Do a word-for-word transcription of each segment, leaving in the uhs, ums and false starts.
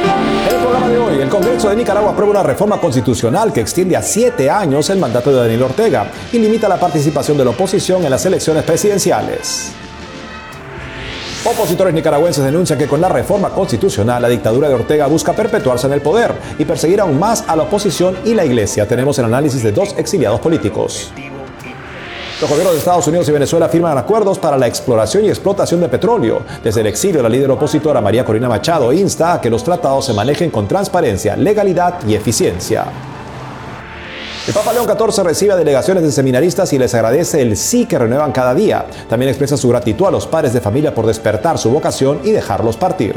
En el programa de hoy, el Congreso de Nicaragua aprueba una reforma constitucional que extiende a siete años el mandato de Daniel Ortega y limita la participación de la oposición en las elecciones presidenciales. Opositores nicaragüenses denuncian que con la reforma constitucional la dictadura de Ortega busca perpetuarse en el poder y perseguir aún más a la oposición y la iglesia. Tenemos el análisis de dos exiliados políticos. Los gobiernos de Estados Unidos y Venezuela firman acuerdos para la exploración y explotación de petróleo. Desde el exilio, la líder opositora María Corina Machado insta a que los tratados se manejen con transparencia, legalidad y eficiencia. El Papa León catorce recibe a delegaciones de seminaristas y les agradece el sí que renuevan cada día. También expresa su gratitud a los padres de familia por despertar su vocación y dejarlos partir.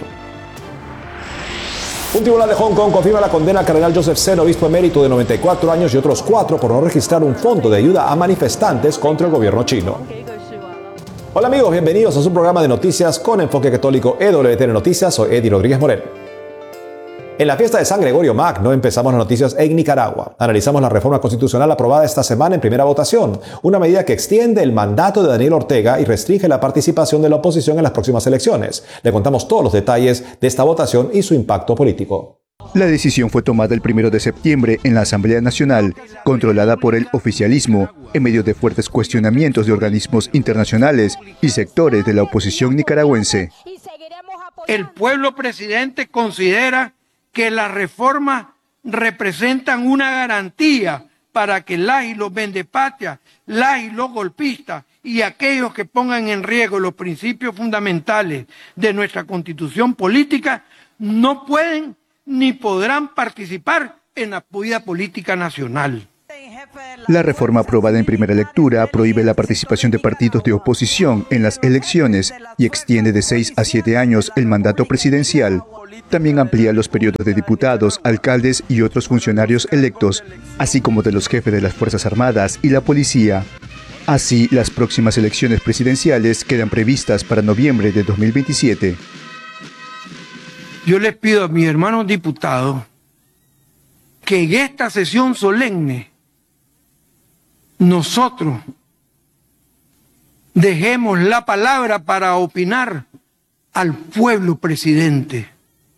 Un tribunal de Hong Kong confirma la condena al cardenal Joseph Zen, obispo emérito de noventa y cuatro años, y otros cuatro por no registrar un fondo de ayuda a manifestantes contra el gobierno chino. Hola amigos, bienvenidos a su programa de noticias con enfoque católico E W T N Noticias. Soy Eddie Rodríguez Morel. En la fiesta de San Gregorio Magno empezamos las noticias en Nicaragua. Analizamos la reforma constitucional aprobada esta semana en primera votación, una medida que extiende el mandato de Daniel Ortega y restringe la participación de la oposición en las próximas elecciones. Le contamos todos los detalles de esta votación y su impacto político. La decisión fue tomada el primero de septiembre en la Asamblea Nacional, controlada por el oficialismo, en medio de fuertes cuestionamientos de organismos internacionales y sectores de la oposición nicaragüense. El pueblo presidente considera que las reformas representan una garantía para que las y los vendepatrias, las y los golpistas y aquellos que pongan en riesgo los principios fundamentales de nuestra constitución política no pueden ni podrán participar en la vida política nacional. La reforma aprobada en primera lectura prohíbe la participación de partidos de oposición en las elecciones y extiende de seis a siete años el mandato presidencial. También amplía los periodos de diputados, alcaldes y otros funcionarios electos, así como de los jefes de las Fuerzas Armadas y la policía. Así, las próximas elecciones presidenciales quedan previstas para noviembre de dos mil veintisiete. Yo les pido a mis hermanos diputados que en esta sesión solemne nosotros dejemos la palabra para opinar al pueblo presidente.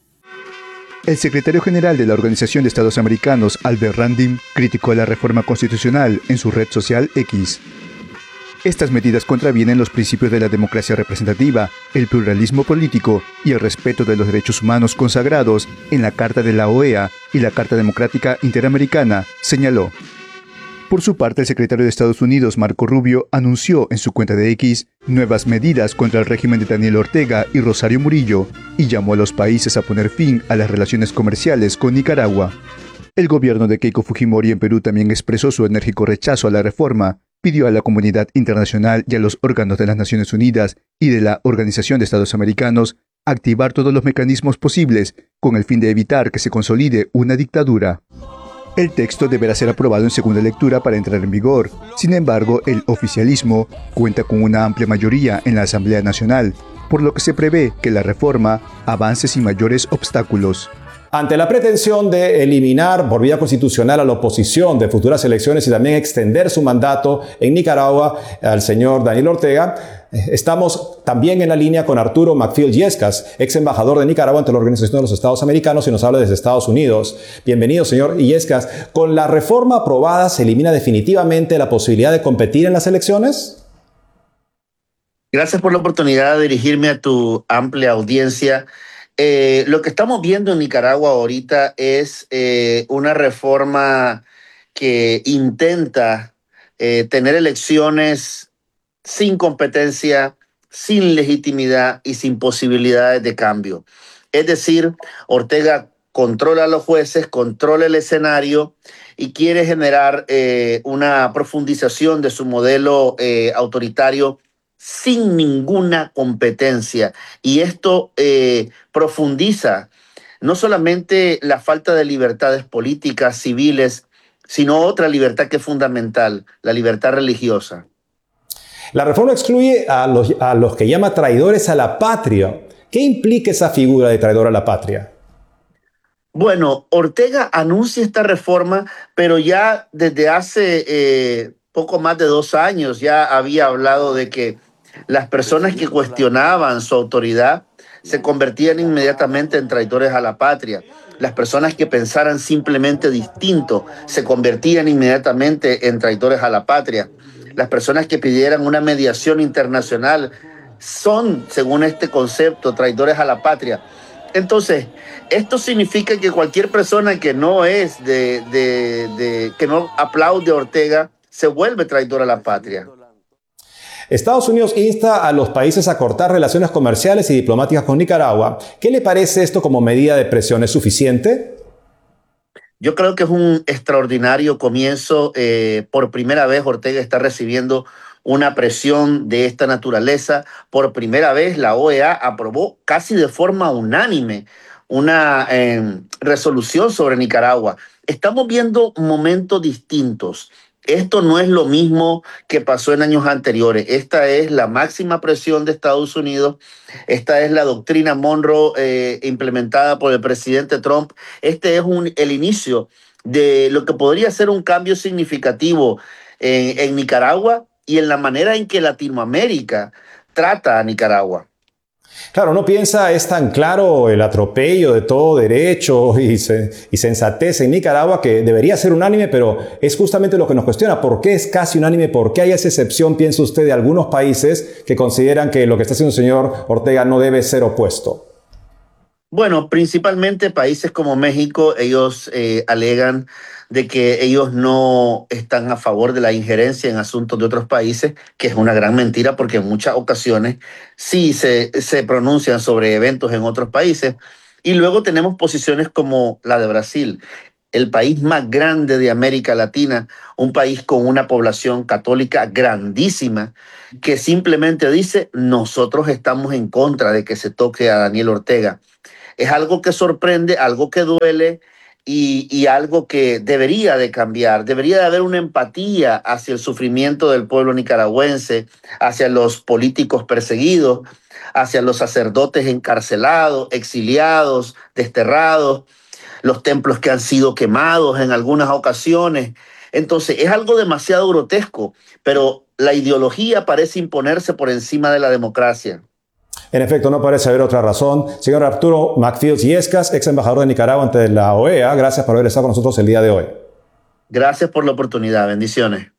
El secretario general de la Organización de Estados Americanos, Albert Randim, criticó la reforma constitucional en su red social X. Estas medidas contravienen los principios de la democracia representativa, el pluralismo político y el respeto de los derechos humanos consagrados en la Carta de la O E A y la Carta Democrática Interamericana, señaló. Por su parte, el secretario de Estados Unidos, Marco Rubio, anunció en su cuenta de X nuevas medidas contra el régimen de Daniel Ortega y Rosario Murillo y llamó a los países a poner fin a las relaciones comerciales con Nicaragua. El gobierno de Keiko Fujimori en Perú también expresó su enérgico rechazo a la reforma, pidió a la comunidad internacional y a los órganos de las Naciones Unidas y de la Organización de Estados Americanos activar todos los mecanismos posibles con el fin de evitar que se consolide una dictadura. El texto deberá ser aprobado en segunda lectura para entrar en vigor. Sin embargo, el oficialismo cuenta con una amplia mayoría en la Asamblea Nacional, por lo que se prevé que la reforma avance sin mayores obstáculos. Ante la pretensión de eliminar por vía constitucional a la oposición de futuras elecciones y también extender su mandato en Nicaragua al señor Daniel Ortega, estamos también en la línea con Arturo Macfield Illescas, ex embajador de Nicaragua ante la Organización de los Estados Americanos, y nos habla desde Estados Unidos. Bienvenido, señor Illescas. ¿Con la reforma aprobada se elimina definitivamente la posibilidad de competir en las elecciones? Gracias por la oportunidad de dirigirme a tu amplia audiencia. Eh, lo que estamos viendo en Nicaragua ahorita es eh, una reforma que intenta eh, tener elecciones sin competencia, sin legitimidad y sin posibilidades de cambio. Es decir, Ortega controla a los jueces, controla el escenario y quiere generar eh, una profundización de su modelo eh, autoritario sin ninguna competencia. Y esto eh, profundiza no solamente la falta de libertades políticas, civiles, sino otra libertad que es fundamental, la libertad religiosa. La reforma excluye a los, a los que llama traidores a la patria. ¿Qué implica esa figura de traidor a la patria? Bueno, Ortega anuncia esta reforma, pero ya desde hace eh, poco más de dos años ya había hablado de que las personas que cuestionaban su autoridad se convertían inmediatamente en traidores a la patria. Las personas que pensaran simplemente distinto se convertían inmediatamente en traidores a la patria. Las personas que pidieran una mediación internacional son, según este concepto, traidores a la patria. Entonces, esto significa que cualquier persona que no es de, de, de que no aplaude a Ortega se vuelve traidor a la patria. Estados Unidos insta a los países a cortar relaciones comerciales y diplomáticas con Nicaragua. ¿Qué le parece esto como medida de presión? ¿Es suficiente? Yo creo que es un extraordinario comienzo. Eh, por primera vez Ortega está recibiendo una presión de esta naturaleza. Por primera vez la O E A aprobó casi de forma unánime una eh, resolución sobre Nicaragua. Estamos viendo momentos distintos. Esto no es lo mismo que pasó en años anteriores. Esta es la máxima presión de Estados Unidos. Esta es la doctrina Monroe eh, implementada por el presidente Trump. Este es un, el inicio de lo que podría ser un cambio significativo en, en Nicaragua y en la manera en que Latinoamérica trata a Nicaragua. Claro, no piensa, es tan claro el atropello de todo derecho y, se, y sensatez en Nicaragua que debería ser unánime, pero es justamente lo que nos cuestiona. ¿Por qué es casi unánime? ¿Por qué hay esa excepción, piensa usted, de algunos países que consideran que lo que está haciendo el señor Ortega no debe ser opuesto? Bueno, principalmente países como México, ellos eh, alegan de que ellos no están a favor de la injerencia en asuntos de otros países, que es una gran mentira porque en muchas ocasiones sí se, se pronuncian sobre eventos en otros países. Y luego tenemos posiciones como la de Brasil, el país más grande de América Latina, un país con una población católica grandísima, que simplemente dice, nosotros estamos en contra de que se toque a Daniel Ortega. Es algo que sorprende, algo que duele y, y algo que debería de cambiar. Debería de haber una empatía hacia el sufrimiento del pueblo nicaragüense, hacia los políticos perseguidos, hacia los sacerdotes encarcelados, exiliados, desterrados, los templos que han sido quemados en algunas ocasiones. Entonces, es algo demasiado grotesco, pero la ideología parece imponerse por encima de la democracia. En efecto, no parece haber otra razón. Señor Arturo McFields Yescas, ex embajador de Nicaragua ante la O E A, gracias por haber estado con nosotros el día de hoy. Gracias por la oportunidad. Bendiciones.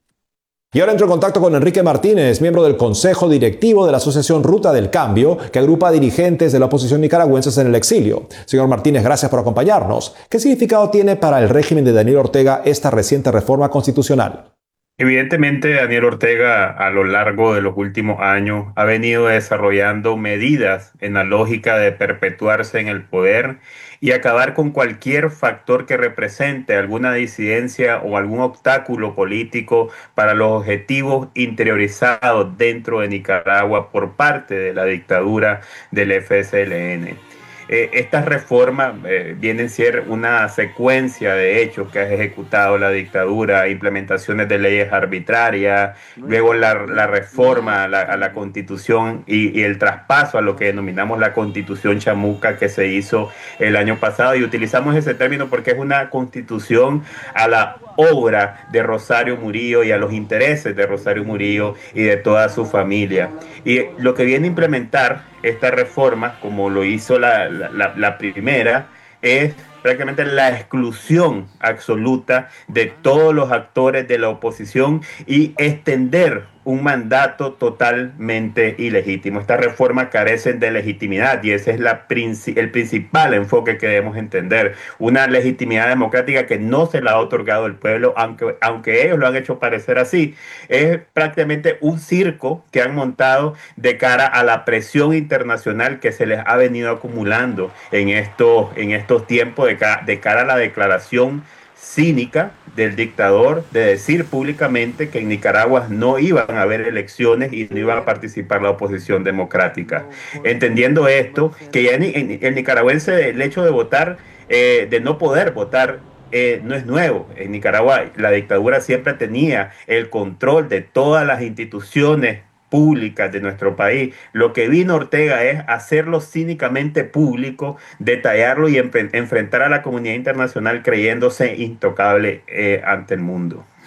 Y ahora entro en contacto con Enrique Martínez, miembro del Consejo Directivo de la Asociación Ruta del Cambio, que agrupa a dirigentes de la oposición nicaragüenses en el exilio. Señor Martínez, gracias por acompañarnos. ¿Qué significado tiene para el régimen de Daniel Ortega esta reciente reforma constitucional? Evidentemente, Daniel Ortega a lo largo de los últimos años ha venido desarrollando medidas en la lógica de perpetuarse en el poder y acabar con cualquier factor que represente alguna disidencia o algún obstáculo político para los objetivos interiorizados dentro de Nicaragua por parte de la dictadura del F S L N. Eh, estas reformas eh, vienen a ser una secuencia de hechos que ha ejecutado la dictadura, implementaciones de leyes arbitrarias, luego la, la reforma a la, a la Constitución y, y el traspaso a lo que denominamos la Constitución chamuca que se hizo el año pasado. Y utilizamos ese término porque es una constitución a la obra de Rosario Murillo y a los intereses de Rosario Murillo y de toda su familia. Y lo que viene a implementar esta reforma, como lo hizo la, la, la primera, es prácticamente la exclusión absoluta de todos los actores de la oposición y extender un mandato totalmente ilegítimo. Estas reformas carecen de legitimidad y ese es la princi- el principal enfoque que debemos entender. Una legitimidad democrática que no se la ha otorgado el pueblo, aunque, aunque ellos lo han hecho parecer así. Es prácticamente un circo que han montado de cara a la presión internacional que se les ha venido acumulando en estos, en estos tiempos de, ca- de cara a la declaración cínica del dictador de decir públicamente que en Nicaragua no iban a haber elecciones y no iba a participar la oposición democrática. Entendiendo esto, que ya en, en, el nicaragüense el hecho de votar, eh, de no poder votar, eh, no es nuevo. En Nicaragua la dictadura siempre tenía el control de todas las instituciones públicas de nuestro país. Lo que vino Ortega es hacerlo cínicamente público, detallarlo y enfrentar a la comunidad internacional creyéndose intocable eh, ante el mundo.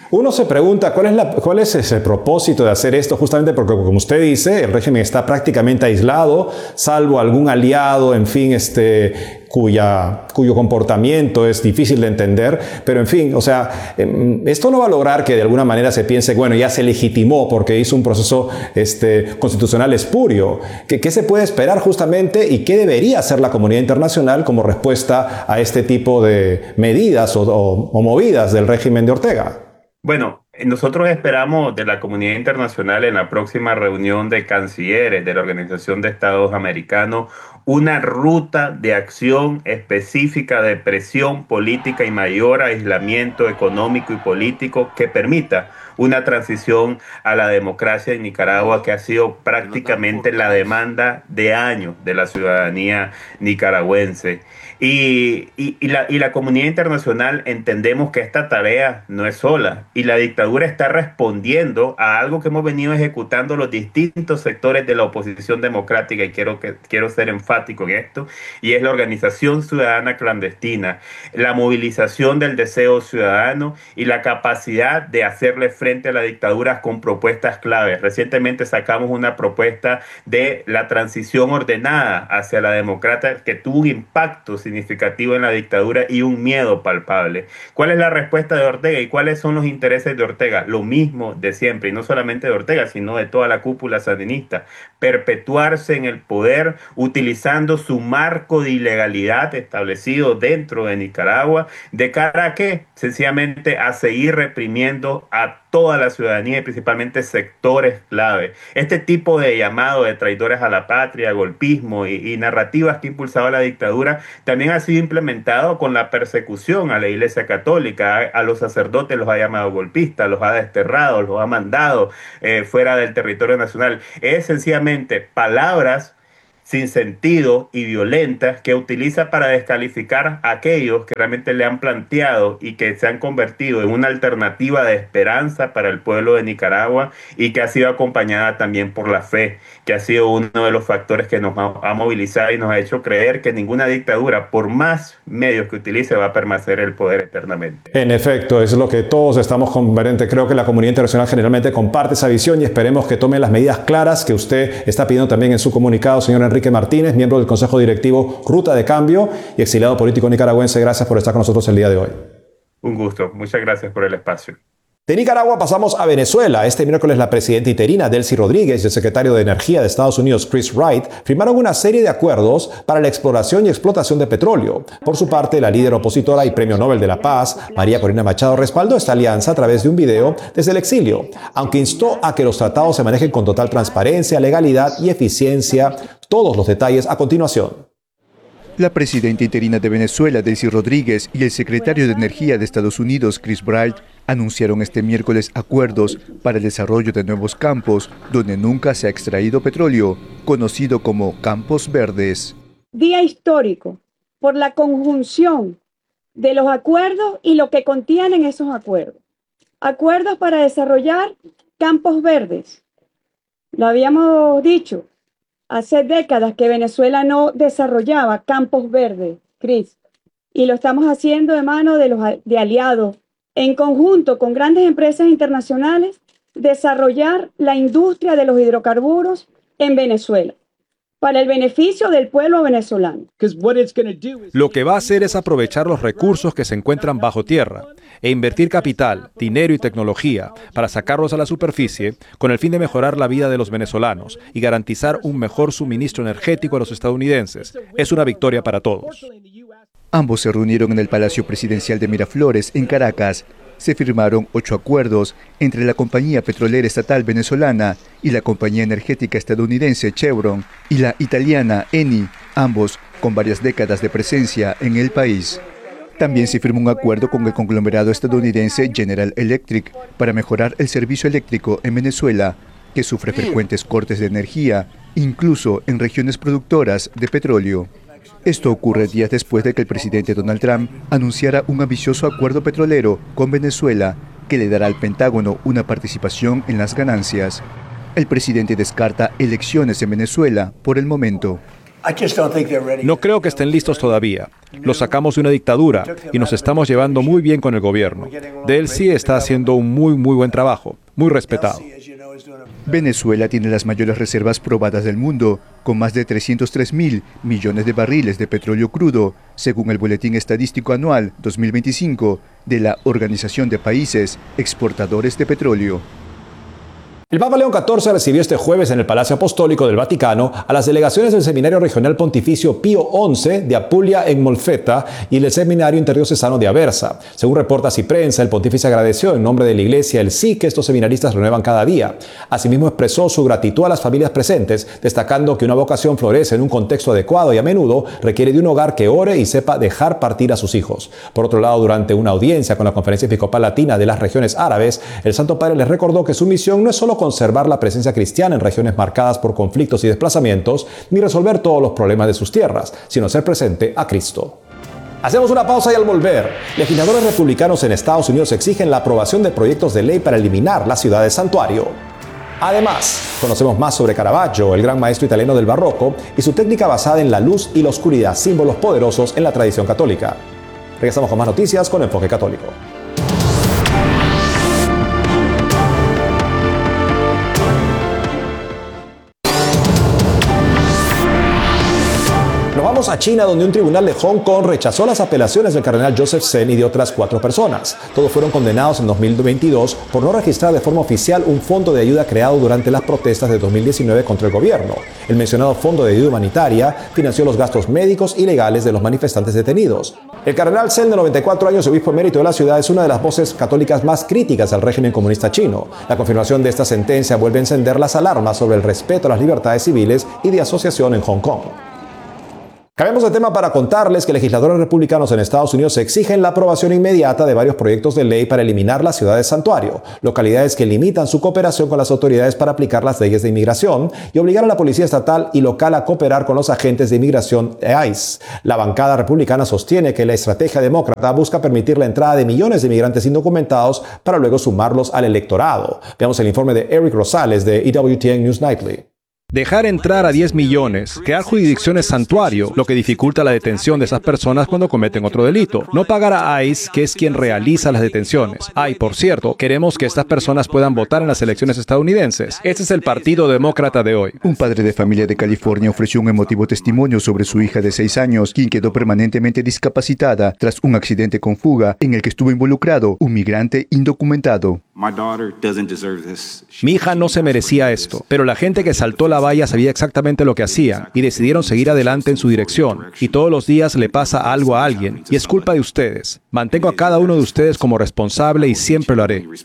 Uno se pregunta cuál es, la, cuál es ese propósito de hacer esto, justamente porque, como usted dice, el régimen está prácticamente aislado, salvo algún aliado, en fin, este, cuya, cuyo comportamiento es difícil de entender, pero en fin, o sea, esto no va a lograr que de alguna manera se piense, bueno, ya se legitimó porque hizo un proceso este, constitucional espurio. ¿Qué, qué se puede esperar justamente y qué debería hacer la comunidad internacional como respuesta a este tipo de medidas o, o, o movidas del régimen de Ortega? Bueno, nosotros esperamos de la comunidad internacional en la próxima reunión de cancilleres de la Organización de Estados Americanos una ruta de acción específica de presión política y mayor aislamiento económico y político que permita una transición a la democracia en Nicaragua, que ha sido prácticamente la demanda de años de la ciudadanía nicaragüense. Y, y, y, la, y la comunidad internacional entendemos que esta tarea no es sola y la dictadura está respondiendo a algo que hemos venido ejecutando los distintos sectores de la oposición democrática, y quiero, que, quiero ser enfático en esto, y es la organización ciudadana clandestina, la movilización del deseo ciudadano y la capacidad de hacerle frente a la dictadura con propuestas claves. Recientemente sacamos una propuesta de la transición ordenada hacia la democracia que tuvo un impacto significativo en la dictadura y un miedo palpable. ¿Cuál es la respuesta de Ortega y cuáles son los intereses de Ortega? Lo mismo de siempre, y no solamente de Ortega, sino de toda la cúpula sandinista: perpetuarse en el poder utilizando su marco de ilegalidad establecido dentro de Nicaragua. ¿De cara a qué? Sencillamente a seguir reprimiendo a toda la ciudadanía y principalmente sectores clave. Este tipo de llamado de traidores a la patria, golpismo y, y narrativas que impulsaba la dictadura también ha sido implementado con la persecución a la Iglesia Católica. A, a los sacerdotes los ha llamado golpistas, los ha desterrado, los ha mandado eh, fuera del territorio nacional. Es sencillamente palabras sin sentido y violentas que utiliza para descalificar a aquellos que realmente le han planteado y que se han convertido en una alternativa de esperanza para el pueblo de Nicaragua, y que ha sido acompañada también por la fe, que ha sido uno de los factores que nos ha movilizado y nos ha hecho creer que ninguna dictadura, por más medios que utilice, va a permanecer el poder eternamente. En efecto, es lo que todos estamos convergentes. Creo que la comunidad internacional generalmente comparte esa visión y esperemos que tome las medidas claras que usted está pidiendo también en su comunicado, señor Enrique Martínez, miembro del Consejo Directivo Ruta de Cambio y exiliado político nicaragüense. Gracias por estar con nosotros el día de hoy. Un gusto. Muchas gracias por el espacio. De Nicaragua pasamos a Venezuela. Este miércoles la presidenta interina Delcy Rodríguez y el secretario de Energía de Estados Unidos Chris Wright firmaron una serie de acuerdos para la exploración y explotación de petróleo. Por su parte, la líder opositora y Premio Nobel de la Paz, María Corina Machado, respaldó esta alianza a través de un video desde el exilio, aunque instó a que los tratados se manejen con total transparencia, legalidad y eficiencia. Todos los detalles a continuación. La presidenta interina de Venezuela, Delcy Rodríguez, y el secretario de Energía de Estados Unidos, Chris Wright, anunciaron este miércoles acuerdos para el desarrollo de nuevos campos donde nunca se ha extraído petróleo, conocido como Campos Verdes. Día histórico por la conjunción de los acuerdos y lo que contienen esos acuerdos. Acuerdos para desarrollar campos verdes. Lo habíamos dicho hace décadas que Venezuela no desarrollaba campos verdes, Chris, y lo estamos haciendo de mano de los de aliados, en conjunto con grandes empresas internacionales, desarrollar la industria de los hidrocarburos en Venezuela, para el beneficio del pueblo venezolano. Lo que va a hacer es aprovechar los recursos que se encuentran bajo tierra e invertir capital, dinero y tecnología para sacarlos a la superficie con el fin de mejorar la vida de los venezolanos y garantizar un mejor suministro energético a los estadounidenses. Es una victoria para todos. Ambos se reunieron en el Palacio Presidencial de Miraflores, en Caracas. Se firmaron ocho acuerdos entre la compañía petrolera estatal venezolana y la compañía energética estadounidense Chevron y la italiana Eni, ambos con varias décadas de presencia en el país. También se firmó un acuerdo con el conglomerado estadounidense General Electric para mejorar el servicio eléctrico en Venezuela, que sufre frecuentes cortes de energía, incluso en regiones productoras de petróleo. Esto ocurre días después de que el presidente Donald Trump anunciara un ambicioso acuerdo petrolero con Venezuela que le dará al Pentágono una participación en las ganancias. El presidente descarta elecciones en Venezuela por el momento. No creo que estén listos todavía. Los sacamos de una dictadura y nos estamos llevando muy bien con el gobierno. Delcy está haciendo un muy, muy buen trabajo, muy respetado. Venezuela tiene las mayores reservas probadas del mundo, con más de trescientos tres mil millones de barriles de petróleo crudo, según el Boletín Estadístico Anual dos mil veinticinco de la Organización de Países Exportadores de Petróleo. El Papa León catorce recibió este jueves en el Palacio Apostólico del Vaticano a las delegaciones del Seminario Regional Pontificio Pío once de Apulia en Molfetta y el Seminario Interdiocesano de Aversa. Según reporta Ciprensa, el pontífice agradeció en nombre de la Iglesia el sí que estos seminaristas renuevan cada día. Asimismo, expresó su gratitud a las familias presentes, destacando que una vocación florece en un contexto adecuado y a menudo requiere de un hogar que ore y sepa dejar partir a sus hijos. Por otro lado, durante una audiencia con la Conferencia Episcopal Latina de las Regiones Árabes, el Santo Padre les recordó que su misión no es solo conservar la presencia cristiana en regiones marcadas por conflictos y desplazamientos, ni resolver todos los problemas de sus tierras, sino ser presente a Cristo. Hacemos una pausa y al volver, legisladores republicanos en Estados Unidos exigen la aprobación de proyectos de ley para eliminar la ciudad de santuario. Además, conocemos más sobre Caravaggio, el gran maestro italiano del barroco, y su técnica basada en la luz y la oscuridad, símbolos poderosos en la tradición católica. Regresamos con más noticias con Enfoque Católico. Vamos a China, donde un tribunal de Hong Kong rechazó las apelaciones del cardenal Joseph Zen y de otras cuatro personas. Todos fueron condenados en dos mil veintidós por no registrar de forma oficial un fondo de ayuda creado durante las protestas de dos mil diecinueve contra el gobierno. El mencionado fondo de ayuda humanitaria financió los gastos médicos y legales de los manifestantes detenidos. El cardenal Zen, de noventa y cuatro años y obispo emérito de la ciudad, es una de las voces católicas más críticas al régimen comunista chino. La confirmación de esta sentencia vuelve a encender las alarmas sobre el respeto a las libertades civiles y de asociación en Hong Kong. Cambiamos de tema para contarles que legisladores republicanos en Estados Unidos exigen la aprobación inmediata de varios proyectos de ley para eliminar la ciudad de santuario, localidades que limitan su cooperación con las autoridades para aplicar las leyes de inmigración y obligar a la policía estatal y local a cooperar con los agentes de inmigración I C E. La bancada republicana sostiene que la estrategia demócrata busca permitir la entrada de millones de inmigrantes indocumentados para luego sumarlos al electorado. Veamos el informe de Eric Rosales de E W T N News Nightly. Dejar entrar a diez millones, crear jurisdicciones santuario, lo que dificulta la detención de esas personas cuando cometen otro delito. No pagar a I C E, que es quien realiza las detenciones. Ah, y por cierto, queremos que estas personas puedan votar en las elecciones estadounidenses. Este es el Partido Demócrata de hoy. Un padre de familia de California ofreció un emotivo testimonio sobre su hija de seis años, quien quedó permanentemente discapacitada tras un accidente con fuga en el que estuvo involucrado un migrante indocumentado. Mi hija no se merecía esto, pero la gente que saltó la valla sabía exactamente lo que hacían y decidieron seguir adelante en su dirección. Y todos los días le pasa algo a alguien y es culpa de ustedes. Mantengo a cada uno de ustedes como responsable y siempre lo haré.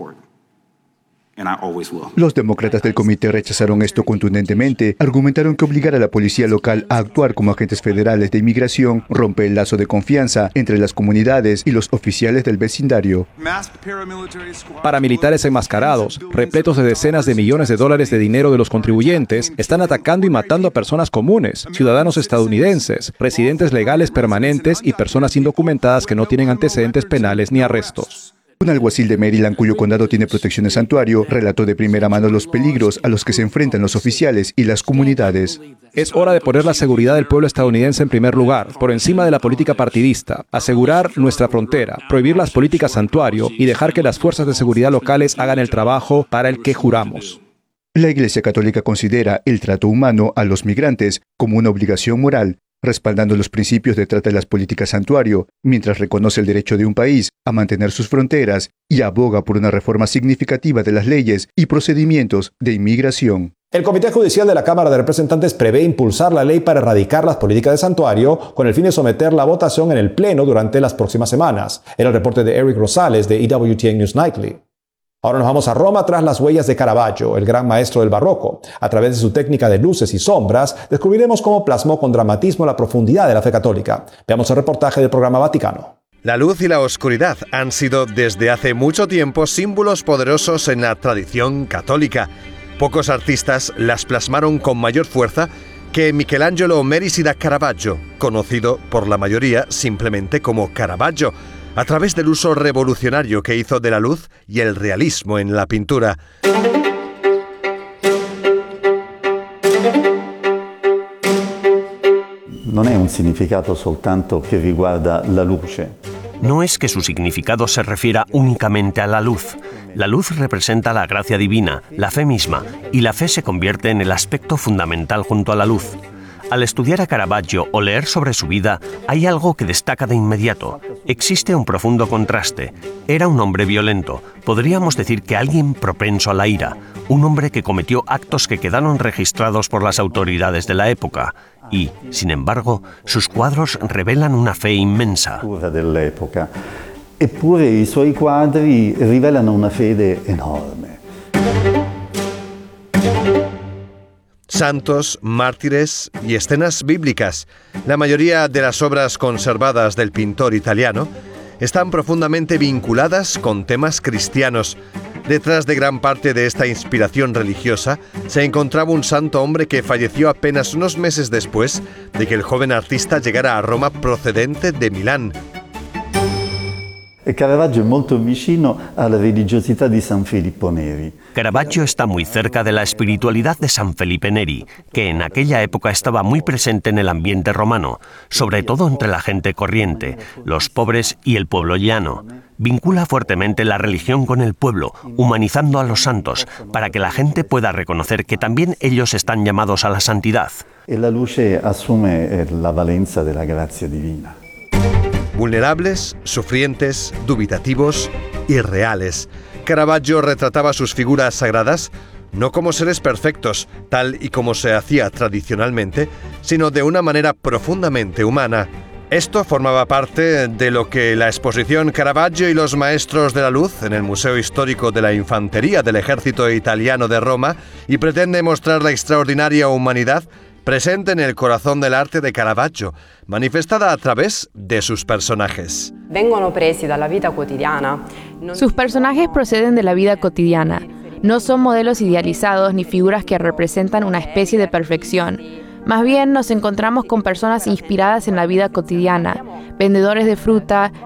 Los demócratas del comité rechazaron esto contundentemente. Argumentaron que obligar a la policía local a actuar como agentes federales de inmigración rompe el lazo de confianza entre las comunidades y los oficiales del vecindario. Paramilitares enmascarados, repletos de decenas de millones de dólares de dinero de los contribuyentes, están atacando y matando a personas comunes, ciudadanos estadounidenses, residentes legales permanentes y personas indocumentadas que no tienen antecedentes penales ni arrestos. Un alguacil de Maryland, cuyo condado tiene protección de santuario, relató de primera mano los peligros a los que se enfrentan los oficiales y las comunidades. Es hora de poner la seguridad del pueblo estadounidense en primer lugar, por encima de la política partidista, asegurar nuestra frontera, prohibir las políticas santuario y dejar que las fuerzas de seguridad locales hagan el trabajo para el que juramos. La Iglesia Católica considera el trato humano a los migrantes como una obligación moral, respaldando los principios detrás de las políticas santuario, mientras reconoce el derecho de un país a mantener sus fronteras y aboga por una reforma significativa de las leyes y procedimientos de inmigración. El Comité Judicial de la Cámara de Representantes prevé impulsar la ley para erradicar las políticas de santuario con el fin de someter la votación en el Pleno durante las próximas semanas. Era el reporte de Eric Rosales de E W T N News Nightly. Ahora nos vamos a Roma tras las huellas de Caravaggio, el gran maestro del barroco. A través de su técnica de luces y sombras, descubriremos cómo plasmó con dramatismo la profundidad de la fe católica. Veamos el reportaje del programa Vaticano. La luz y la oscuridad han sido desde hace mucho tiempo símbolos poderosos en la tradición católica. Pocos artistas las plasmaron con mayor fuerza que Michelangelo Merisi da Caravaggio, conocido por la mayoría simplemente como Caravaggio, a través del uso revolucionario que hizo de la luz y el realismo en la pintura. un significato soltanto che riguarda la luce. No es que su significado se refiera únicamente a la luz. La luz representa la gracia divina, la fe misma, y la fe se convierte en el aspecto fundamental junto a la luz. Al estudiar a Caravaggio o leer sobre su vida, hay algo que destaca de inmediato. Existe un profundo contraste. Era un hombre violento, podríamos decir que alguien propenso a la ira, un hombre que cometió actos que quedaron registrados por las autoridades de la época. Y, sin embargo, sus cuadros revelan una fe inmensa. Eppure i suoi quadri rivelano una fede enorme. Santos, mártires y escenas bíblicas. La mayoría de las obras conservadas del pintor italiano están profundamente vinculadas con temas cristianos. Detrás de gran parte de esta inspiración religiosa se encontraba un santo hombre que falleció apenas unos meses después de que el joven artista llegara a Roma procedente de Milán. Caravaggio è molto vicino alla religiosità di San Filippo Neri. Caravaggio está muy cerca de la espiritualidad de San Felipe Neri, que en aquella época estaba muy presente en el ambiente romano, sobre todo entre la gente corriente, los pobres y el pueblo llano. Vincula fuertemente la religión con el pueblo, humanizando a los santos, para que la gente pueda reconocer que también ellos están llamados a la santidad. E la luce assume la valenza della grazia divina. Vulnerables, sufrientes, dubitativos y reales. Caravaggio retrataba sus figuras sagradas no como seres perfectos, tal y como se hacía tradicionalmente, sino de una manera profundamente humana. Esto formaba parte de lo que la exposición Caravaggio y los Maestros de la Luz en el Museo Histórico de la Infantería del Ejército Italiano de Roma y pretende mostrar la extraordinaria humanidad presente en el corazón del arte de Caravaggio, manifestada a través de sus personajes. Sus personajes proceden de la vida cotidiana. No son modelos idealizados ni figuras que representan una especie de perfección. Más bien nos encontramos con personas inspiradas en la vida cotidiana, vendedores de fruta,